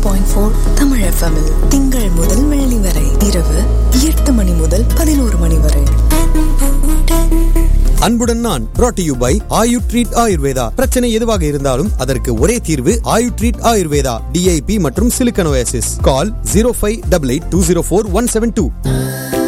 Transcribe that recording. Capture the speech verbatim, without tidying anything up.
Point four Tamil FM திங்கள் முதல் வெள்ளி வரை இரவு எட்டு மணி முதல் பதினோரு மணி வரை. அன்புடன் நான் brought to you by Ayu treat Ayurveda. பிரச்சனை எதுவாக இருந்தாலும் அதற்கு ஒரே தீர்வு ஆயு ட்ரீட் ஆயுர்வேதா. டிஐபி மற்றும் சிலிக்கன் ஓஎஸ்எஸ். கால் zero five eight eight two zero four one seven two.